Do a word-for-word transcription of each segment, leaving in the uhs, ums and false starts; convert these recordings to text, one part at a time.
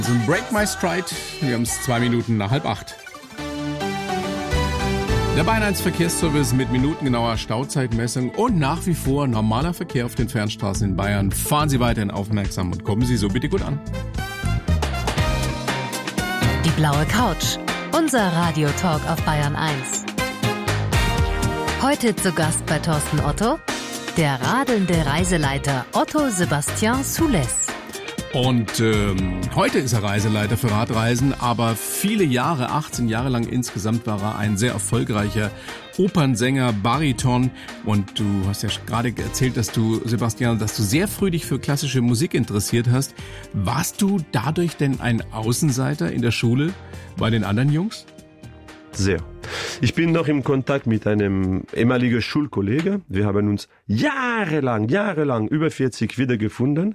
So ein Break My Stride, wir haben es zwei Minuten nach halb acht. Der Bayern eins Verkehrsservice mit minutengenauer Stauzeitmessung und nach wie vor normaler Verkehr auf den Fernstraßen in Bayern. Fahren Sie weiterhin aufmerksam und kommen Sie so bitte gut an. Die blaue Couch, unser Radiotalk auf Bayern eins. Heute zu Gast bei Thorsten Otto, der radelnde Reiseleiter Otto Sebastian Soules. Und ähm, heute ist er Reiseleiter für Radreisen, aber viele Jahre, achtzehn Jahre lang insgesamt war er ein sehr erfolgreicher Opernsänger, Bariton. Und du hast ja gerade erzählt, dass du, Sebastian, dass du sehr früh dich für klassische Musik interessiert hast. Warst du dadurch denn ein Außenseiter in der Schule bei den anderen Jungs? Sehr. Ich bin noch im Kontakt mit einem ehemaligen Schulkollege. Wir haben uns jahrelang, jahrelang, über vierzig wiedergefunden.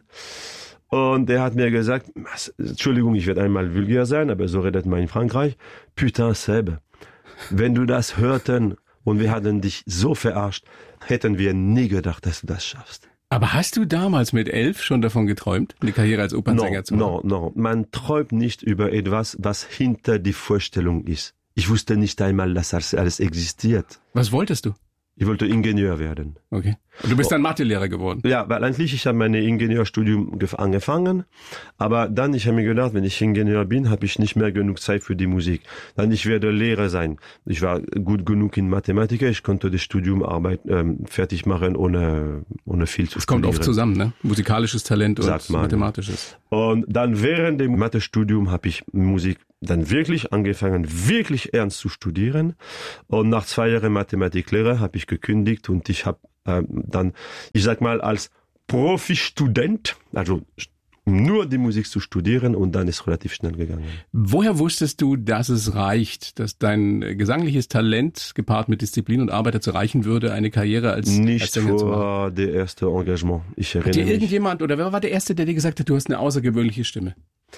Und er hat mir gesagt, Entschuldigung, ich werde einmal vulgär sein, aber so redet man in Frankreich. Putain, Seb, wenn du das hörten und wir hatten dich so verarscht, hätten wir nie gedacht, dass du das schaffst. Aber hast du damals mit elf schon davon geträumt, eine Karriere als Opernsänger no, zu machen? No, no, man träumt nicht über etwas, was hinter die Vorstellung ist. Ich wusste nicht einmal, dass das alles existiert. Was wolltest du? Ich wollte Ingenieur werden. Okay. Und du bist dann Mathelehrer geworden? Ja, weil eigentlich, ich habe mein Ingenieurstudium angefangen, aber dann, ich habe mir gedacht, wenn ich Ingenieur bin, habe ich nicht mehr genug Zeit für die Musik. Dann, ich werde Lehrer sein. Ich war gut genug in Mathematik, ich konnte das Studium Arbeit, ähm, fertig machen, ohne, ohne viel zu Das kommt studieren. oft zusammen, ne? Musikalisches Talent und man, mathematisches. Und dann während dem Mathestudium habe ich Musik dann wirklich angefangen, wirklich ernst zu studieren. Und nach zwei Jahren Mathematiklehre habe ich gekündigt und ich habe ähm, dann, ich sag mal, als Profi-Student, also nur die Musik zu studieren, und dann ist relativ schnell gegangen. Woher wusstest du, dass es reicht, dass dein gesangliches Talent gepaart mit Disziplin und Arbeit dazu reichen würde, eine Karriere als, Nicht als Sänger zu machen? Nicht vor der erste Engagement. Ich erinnere hat dir mich. irgendjemand, oder wer war der Erste, der dir gesagt hat, du hast eine außergewöhnliche Stimme?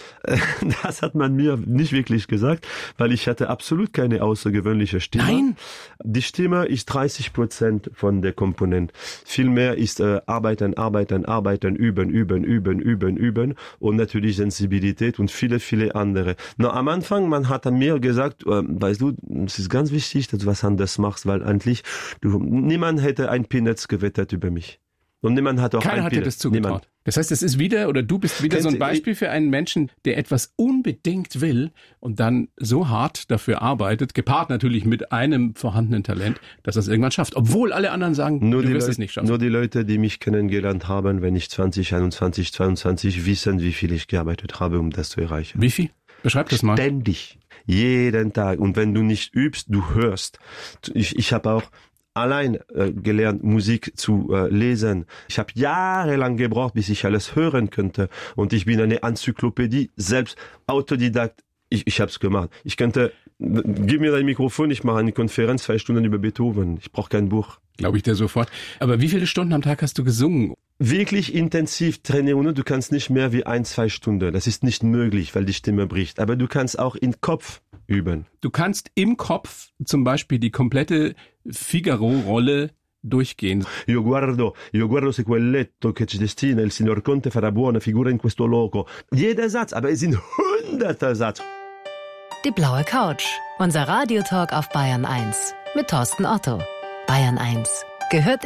Das hat man mir nicht wirklich gesagt, weil ich hatte absolut keine außergewöhnliche Stimme. Nein? Die Stimme ist dreißig Prozent von der Komponente. Vielmehr ist äh, Arbeiten, Arbeiten, Arbeiten, Üben, Üben, Üben, Üben, Üben und natürlich Sensibilität und viele, viele andere. Na, am Anfang, man hat mir gesagt, äh, weißt du, es ist ganz wichtig, dass du was anderes machst, weil eigentlich du, niemand hätte ein Peanuts gewettet über mich. Und niemand hat auch Keiner ein hat dir das zugetraut. Niemand. Das heißt, es ist wieder, oder du bist wieder Kennt so ein Beispiel für einen Menschen, der etwas unbedingt will und dann so hart dafür arbeitet, gepaart natürlich mit einem vorhandenen Talent, dass er es irgendwann schafft. Obwohl alle anderen sagen, nur du wirst Leute, es nicht schaffen. Nur die Leute, die mich kennengelernt haben, wenn ich zwanzig, einundzwanzig, zweiundzwanzig, wissen, wie viel ich gearbeitet habe, um das zu erreichen. Wie viel? Beschreib das mal. Ständig. Jeden Tag. Und wenn du nicht übst, du hörst. Ich, ich habe auch allein äh, gelernt, Musik zu äh, lesen. Ich habe jahrelang gebraucht, bis ich alles hören könnte. Und ich bin eine Enzyklopädie, selbst Autodidakt. Ich, ich habe es gemacht. Ich könnte, gib mir dein Mikrofon, ich mache eine Konferenz, zwei Stunden über Beethoven. Ich brauche kein Buch. Glaube ich dir sofort. Aber wie viele Stunden am Tag hast du gesungen? Wirklich intensiv trainieren, du kannst nicht mehr wie ein, zwei Stunden. Das ist nicht möglich, weil die Stimme bricht. Aber du kannst auch im Kopf üben. Du kannst im Kopf zum Beispiel die komplette Figaro-Rolle durchgehen. Io guardo, io guardo se quel letto che ci destina il signor Conte farà buona figura in questo loco. Jeder Satz, aber es sind hunderte Sätze. Die blaue Couch, unser Radiotalk auf Bayern eins mit Thorsten Otto. Bayern eins gehört